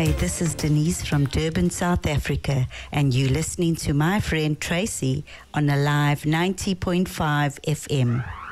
Hi, this is Denise from Durban, South Africa, and you're listening to my friend Tracy on Alive 90.5 FM.